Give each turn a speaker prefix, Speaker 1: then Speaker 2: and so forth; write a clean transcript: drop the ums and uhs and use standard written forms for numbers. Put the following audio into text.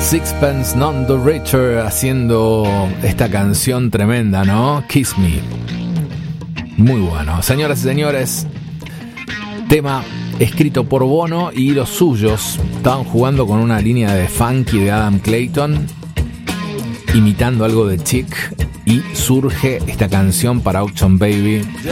Speaker 1: Sixpence None the Richer haciendo esta canción tremenda, ¿no? Kiss Me. Muy bueno. Señoras y señores, tema escrito por Bono y los suyos. Estaban jugando con una línea de funky de Adam Clayton, imitando algo de Chic, y surge esta canción para Auction Baby.